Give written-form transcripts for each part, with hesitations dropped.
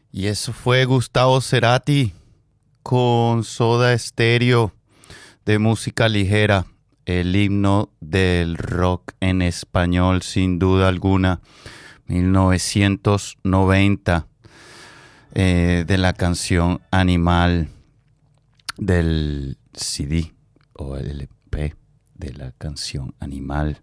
Y eso fue Gustavo Cerati con Soda Stereo de música ligera, el himno del rock en español sin duda alguna, 1990, de la canción Animal del CD o el LP de la canción Animal.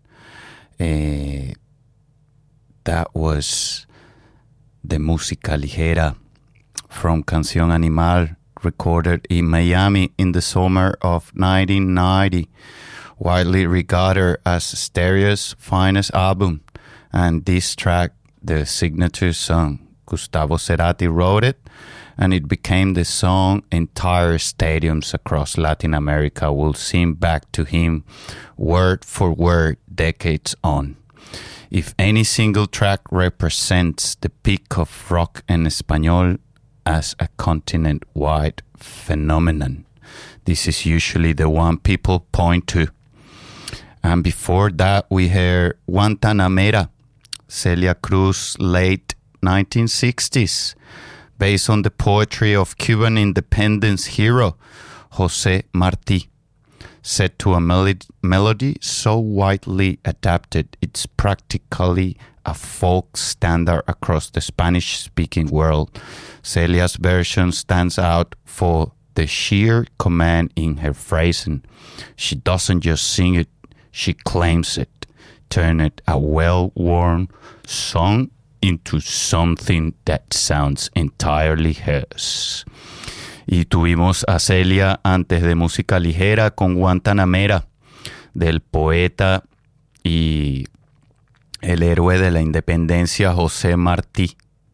That was the música ligera from Canción Animal, recorded in Miami in the summer of 1990, widely regarded as Stereo's finest album, and this track, the signature song. Gustavo Cerati wrote it, and it became the song entire stadiums across Latin America will sing back to him word for word decades on. If any single track represents the peak of rock en español as a continent-wide phenomenon, this is usually the one people point to. And before that, we heard Guantanamera, Celia Cruz, late 1960s, based on the poetry of Cuban independence hero José Martí, set to a melody so widely adapted it's practically a folk standard across the Spanish-speaking world. Celia's version stands out for the sheer command in her phrasing. She doesn't just sing it, she claims it, turn it a well-worn song into something that sounds entirely hers. Y tuvimos a Celia antes de música ligera con Guantanamera, del poeta y el héroe de la independencia José Martí.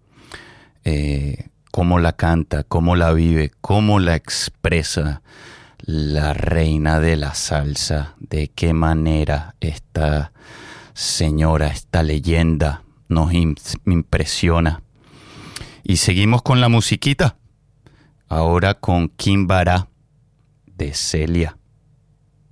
Cómo la canta, cómo la vive, cómo la expresa la reina de la salsa, de qué manera esta señora, esta leyenda nos impresiona. Y seguimos con la musiquita. Ahora con Quimbará de Celia.